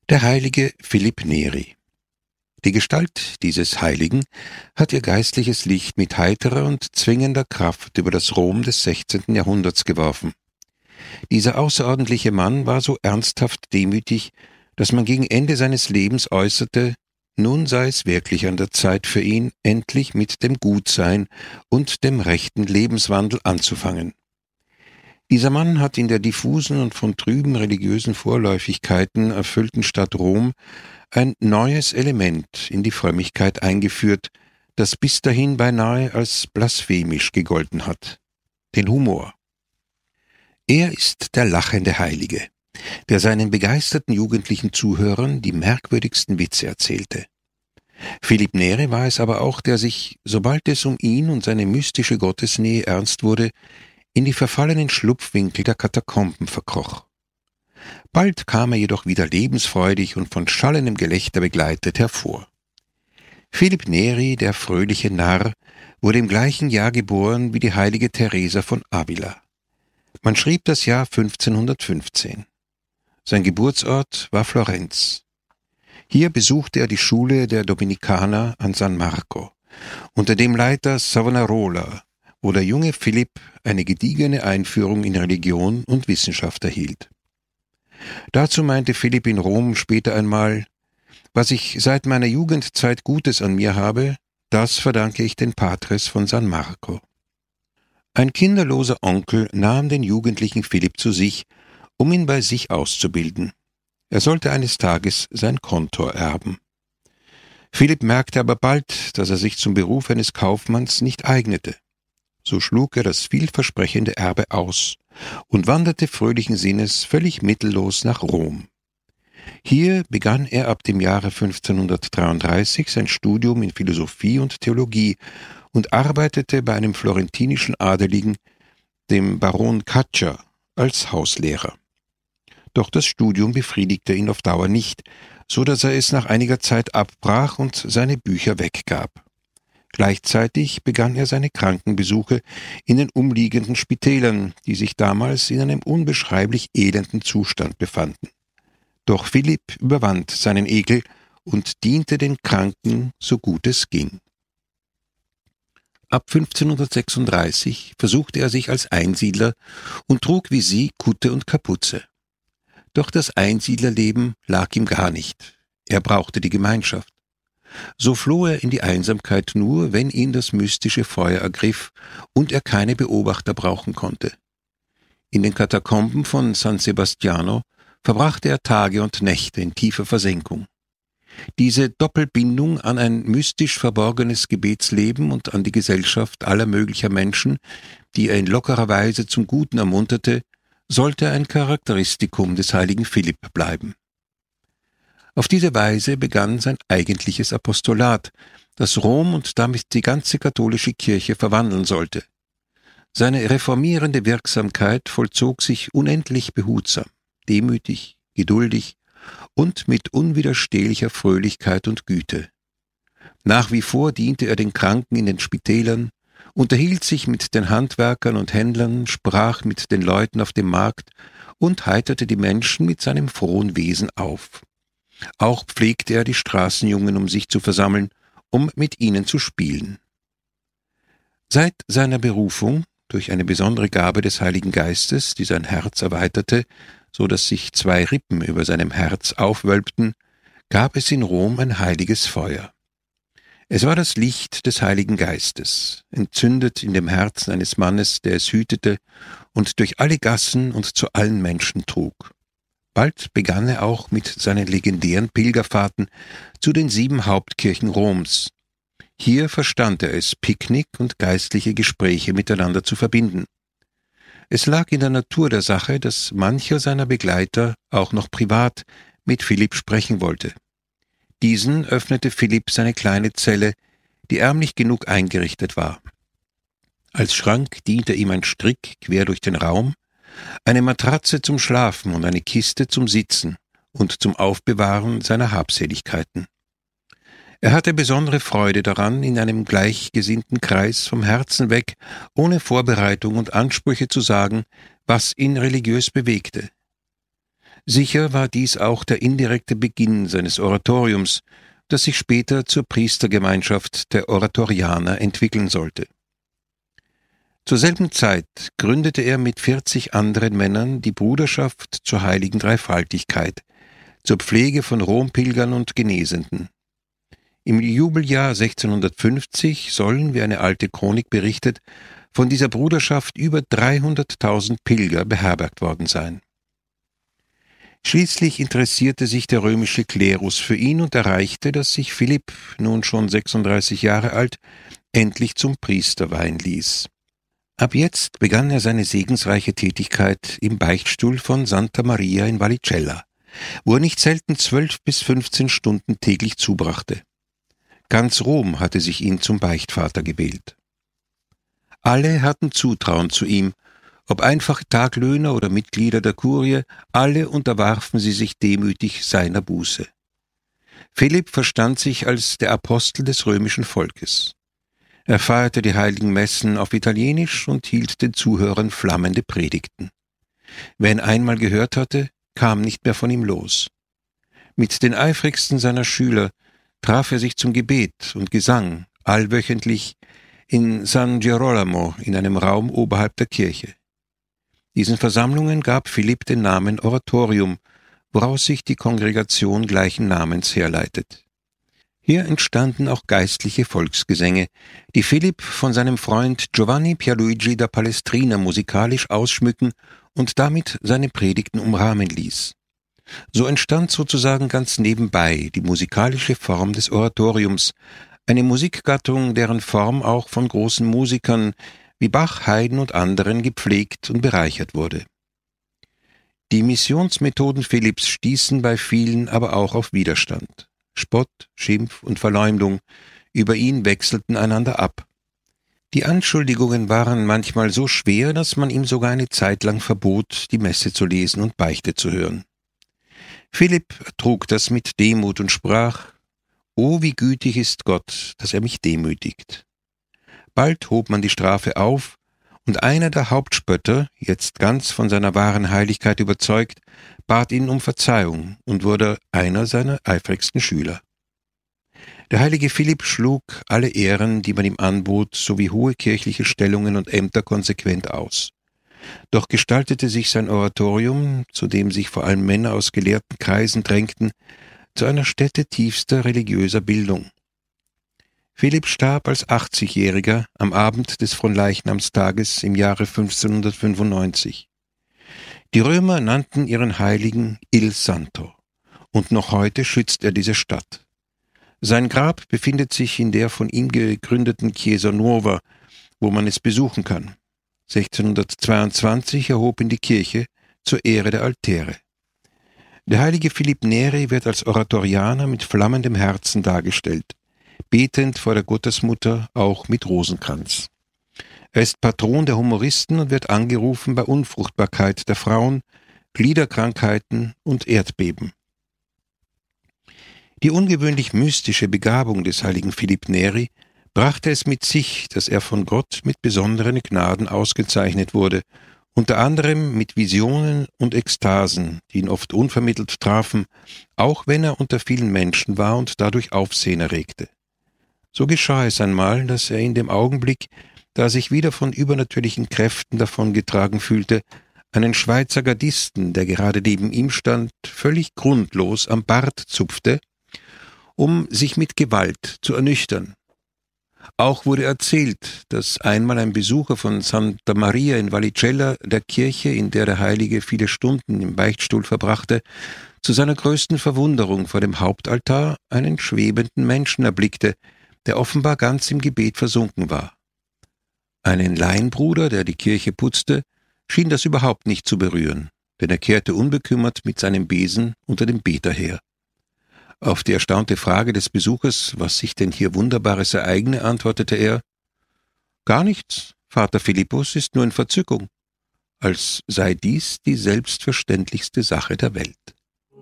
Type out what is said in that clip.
Der heilige Philipp Neri. Die Gestalt dieses Heiligen hat ihr geistliches Licht mit heiterer und zwingender Kraft über das Rom des 16. Jahrhunderts geworfen. Dieser außerordentliche Mann war so ernsthaft demütig, dass man gegen Ende seines Lebens äußerte, nun sei es wirklich an der Zeit für ihn, endlich mit dem Gutsein und dem rechten Lebenswandel anzufangen. Dieser Mann hat in der diffusen und von trüben religiösen Vorläufigkeiten erfüllten Stadt Rom ein neues Element in die Frömmigkeit eingeführt, das bis dahin beinahe als blasphemisch gegolten hat: den Humor. Er ist der lachende Heilige, der seinen begeisterten jugendlichen Zuhörern die merkwürdigsten Witze erzählte. Philipp Neri war es aber auch, der sich, sobald es um ihn und seine mystische Gottesnähe ernst wurde, in die verfallenen Schlupfwinkel der Katakomben verkroch. Bald kam er jedoch wieder lebensfreudig und von schallendem Gelächter begleitet hervor. Philipp Neri, der fröhliche Narr, wurde im gleichen Jahr geboren wie die heilige Teresa von Avila. Man schrieb das Jahr 1515. Sein Geburtsort war Florenz. Hier besuchte er die Schule der Dominikaner an San Marco, unter dem Leiter Savonarola, wo der junge Philipp eine gediegene Einführung in Religion und Wissenschaft erhielt. Dazu meinte Philipp in Rom später einmal: Was ich seit meiner Jugendzeit Gutes an mir habe, das verdanke ich den Patres von San Marco. Ein kinderloser Onkel nahm den jugendlichen Philipp zu sich, um ihn bei sich auszubilden. Er sollte eines Tages sein Kontor erben. Philipp merkte aber bald, dass er sich zum Beruf eines Kaufmanns nicht eignete. So schlug er das vielversprechende Erbe aus und wanderte fröhlichen Sinnes völlig mittellos nach Rom. Hier begann er ab dem Jahre 1533 sein Studium in Philosophie und Theologie und arbeitete bei einem florentinischen Adeligen, dem Baron Caccia, als Hauslehrer. Doch das Studium befriedigte ihn auf Dauer nicht, so dass er es nach einiger Zeit abbrach und seine Bücher weggab. Gleichzeitig begann er seine Krankenbesuche in den umliegenden Spitälern, die sich damals in einem unbeschreiblich elenden Zustand befanden. Doch Philipp überwand seinen Ekel und diente den Kranken so gut es ging. Ab 1536 versuchte er sich als Einsiedler und trug wie sie Kutte und Kapuze. Doch das Einsiedlerleben lag ihm gar nicht. Er brauchte die Gemeinschaft. So floh er in die Einsamkeit nur, wenn ihn das mystische Feuer ergriff und er keine Beobachter brauchen konnte. In den Katakomben von San Sebastiano verbrachte er Tage und Nächte in tiefer Versenkung. Diese Doppelbindung an ein mystisch verborgenes Gebetsleben und an die Gesellschaft aller möglicher Menschen, die er in lockerer Weise zum Guten ermunterte, sollte ein Charakteristikum des heiligen Philipp bleiben. Auf diese Weise begann sein eigentliches Apostolat, das Rom und damit die ganze katholische Kirche verwandeln sollte. Seine reformierende Wirksamkeit vollzog sich unendlich behutsam, demütig, geduldig und mit unwiderstehlicher Fröhlichkeit und Güte. Nach wie vor diente er den Kranken in den Spitälern, unterhielt sich mit den Handwerkern und Händlern, sprach mit den Leuten auf dem Markt und heiterte die Menschen mit seinem frohen Wesen auf. Auch pflegte er die Straßenjungen um sich zu versammeln, um mit ihnen zu spielen. Seit seiner Berufung, durch eine besondere Gabe des Heiligen Geistes, die sein Herz erweiterte, so dass sich 2 Rippen über seinem Herz aufwölbten, gab es in Rom ein heiliges Feuer. Es war das Licht des Heiligen Geistes, entzündet in dem Herzen eines Mannes, der es hütete und durch alle Gassen und zu allen Menschen trug. Bald begann er auch mit seinen legendären Pilgerfahrten zu den 7 Hauptkirchen Roms. Hier verstand er es, Picknick und geistliche Gespräche miteinander zu verbinden. Es lag in der Natur der Sache, dass mancher seiner Begleiter auch noch privat mit Philipp sprechen wollte. Diesen öffnete Philipp seine kleine Zelle, die ärmlich genug eingerichtet war. Als Schrank diente ihm ein Strick quer durch den Raum, eine Matratze zum Schlafen und eine Kiste zum Sitzen und zum Aufbewahren seiner Habseligkeiten. Er hatte besondere Freude daran, in einem gleichgesinnten Kreis vom Herzen weg, ohne Vorbereitung und Ansprüche zu sagen, was ihn religiös bewegte. Sicher war dies auch der indirekte Beginn seines Oratoriums, das sich später zur Priestergemeinschaft der Oratorianer entwickeln sollte. Zur selben Zeit gründete er mit 40 anderen Männern die Bruderschaft zur heiligen Dreifaltigkeit, zur Pflege von Rompilgern und Genesenden. Im Jubeljahr 1650 sollen, wie eine alte Chronik berichtet, von dieser Bruderschaft über 300.000 Pilger beherbergt worden sein. Schließlich interessierte sich der römische Klerus für ihn und erreichte, dass sich Philipp, nun schon 36 Jahre alt, endlich zum Priester weihen ließ. Ab jetzt begann er seine segensreiche Tätigkeit im Beichtstuhl von Santa Maria in Vallicella, wo er nicht selten 12 bis 15 Stunden täglich zubrachte. Ganz Rom hatte sich ihn zum Beichtvater gewählt. Alle hatten Zutrauen zu ihm, ob einfache Taglöhner oder Mitglieder der Kurie, alle unterwarfen sie sich demütig seiner Buße. Philipp verstand sich als der Apostel des römischen Volkes. Er feierte die heiligen Messen auf Italienisch und hielt den Zuhörern flammende Predigten. Wer ihn einmal gehört hatte, kam nicht mehr von ihm los. Mit den eifrigsten seiner Schüler traf er sich zum Gebet und Gesang, allwöchentlich in San Girolamo in einem Raum oberhalb der Kirche. Diesen Versammlungen gab Philipp den Namen Oratorium, woraus sich die Kongregation gleichen Namens herleitet. Hier entstanden auch geistliche Volksgesänge, die Philipp von seinem Freund Giovanni Pierluigi da Palestrina musikalisch ausschmücken und damit seine Predigten umrahmen ließ. So entstand sozusagen ganz nebenbei die musikalische Form des Oratoriums, eine Musikgattung, deren Form auch von großen Musikern wie Bach, Haydn und anderen gepflegt und bereichert wurde. Die Missionsmethoden Philipps stießen bei vielen aber auch auf Widerstand. Spott, Schimpf und Verleumdung über ihn wechselten einander ab. Die Anschuldigungen waren manchmal so schwer, dass man ihm sogar eine Zeit lang verbot, die Messe zu lesen und Beichte zu hören. Philipp trug das mit Demut und sprach: »O, wie gütig ist Gott, dass er mich demütigt.« Bald hob man die Strafe auf, und einer der Hauptspötter, jetzt ganz von seiner wahren Heiligkeit überzeugt, bat ihn um Verzeihung und wurde einer seiner eifrigsten Schüler. Der heilige Philipp schlug alle Ehren, die man ihm anbot, sowie hohe kirchliche Stellungen und Ämter konsequent aus. Doch gestaltete sich sein Oratorium, zu dem sich vor allem Männer aus gelehrten Kreisen drängten, zu einer Stätte tiefster religiöser Bildung. Philipp starb als 80-Jähriger am Abend des Fronleichnamstages im Jahre 1595. Die Römer nannten ihren Heiligen Il Santo, und noch heute schützt er diese Stadt. Sein Grab befindet sich in der von ihm gegründeten Chiesa Nuova, wo man es besuchen kann. 1622 erhob ihn die Kirche zur Ehre der Altäre. Der heilige Philipp Neri wird als Oratorianer mit flammendem Herzen dargestellt, betend vor der Gottesmutter, auch mit Rosenkranz. Er ist Patron der Humoristen und wird angerufen bei Unfruchtbarkeit der Frauen, Gliederkrankheiten und Erdbeben. Die ungewöhnlich mystische Begabung des heiligen Philipp Neri brachte es mit sich, dass er von Gott mit besonderen Gnaden ausgezeichnet wurde, unter anderem mit Visionen und Ekstasen, die ihn oft unvermittelt trafen, auch wenn er unter vielen Menschen war und dadurch Aufsehen erregte. So geschah es einmal, dass er in dem Augenblick, da er sich wieder von übernatürlichen Kräften davongetragen fühlte, einen Schweizer Gardisten, der gerade neben ihm stand, völlig grundlos am Bart zupfte, um sich mit Gewalt zu ernüchtern. Auch wurde erzählt, dass einmal ein Besucher von Santa Maria in Vallicella, der Kirche, in der der Heilige viele Stunden im Beichtstuhl verbrachte, zu seiner größten Verwunderung vor dem Hauptaltar einen schwebenden Menschen erblickte, der offenbar ganz im Gebet versunken war. Einen Laienbruder, der die Kirche putzte, schien das überhaupt nicht zu berühren, denn er kehrte unbekümmert mit seinem Besen unter dem Beter her. Auf die erstaunte Frage des Besuchers, was sich denn hier Wunderbares ereigne, antwortete er: »Gar nichts, Vater Philippus ist nur in Verzückung, als sei dies die selbstverständlichste Sache der Welt.«